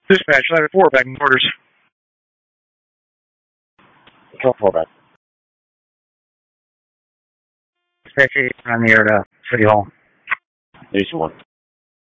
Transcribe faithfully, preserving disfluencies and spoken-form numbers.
Dispatch, Ladder four, back in orders. Control four back. Dispatch eight on the air to City Hall. East one.